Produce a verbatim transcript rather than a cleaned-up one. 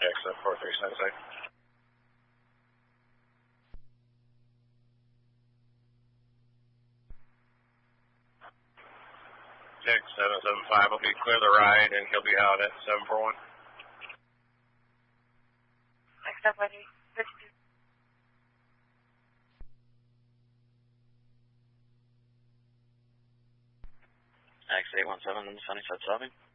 X seven four three Sensei. X seven seven five will be clear the ride, and he'll be out at seven four one. X seven one three. X eight one seven, Sunnyside Southern.